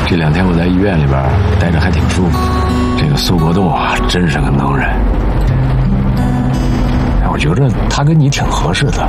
这2天我在医院里边待着还挺舒服。这个苏国栋啊，真是个能人。我觉着他跟你挺合适的。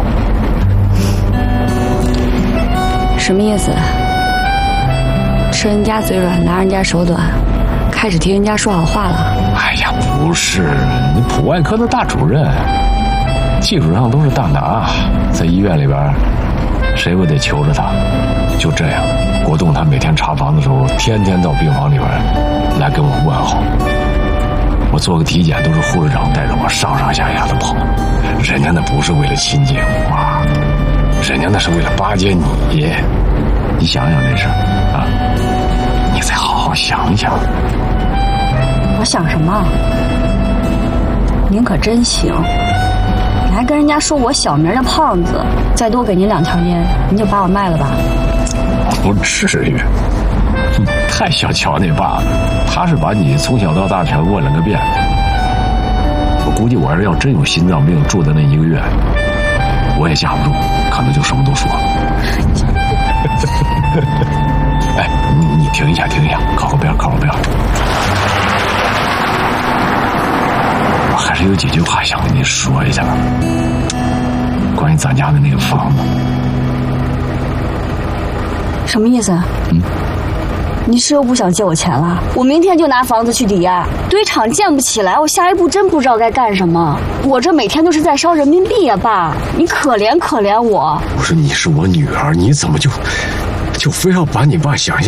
什么意思？吃人家嘴软，拿人家手短，开始替人家说好话了？ 哎呀，不是，你普外科的大主任，技术上都是大拿，在医院里边，谁不得求着他？就这样，国栋他每天查房的时候，天天到病房里边来跟我问候。我做个体检都是护士长带着我上上下下的跑，人家那不是为了亲近我，人家那是为了巴结你。你想想这事儿啊，你再好好想想。 我想什么？您可真行，你还跟人家说我小名叫胖子，再多给您2条烟，您就把我卖了吧？ 不至于，太小瞧你爸了，他是把你从小到大全问了个遍。我估计我要真有心脏病，住的那1个月，我也架不住，可能就什么都说了。哎，你停一下，靠后边。我还是有几句话想跟你说一下，关于咱家的那个房子。 什么意思？你是又不想借我钱了？我明天就拿房子去抵押，堆场建不起来，我下一步真不知道该干什么。我这每天都是在烧人民币呀，爸，你可怜可怜我。 不是，你是我女儿，你怎么就非要把你爸想象